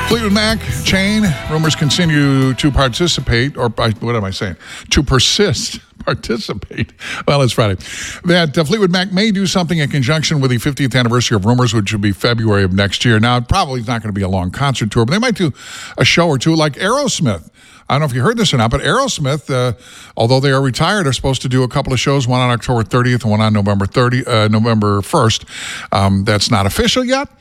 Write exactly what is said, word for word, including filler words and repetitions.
Fleetwood Mac, Chain. Rumors continue to participate, or what am I saying? To persist. Participate. Well, it's Friday. That uh, Fleetwood Mac may do something in conjunction with the fiftieth anniversary of Rumors, which will be February of next year. Now, it probably is not going to be a long concert tour, but they might do a show or two like Aerosmith. I don't know if you heard this or not, but Aerosmith, uh, although they are retired, are supposed to do a couple of shows, one on October thirtieth and one on November thirtieth, uh, November first. Um, that's not official yet,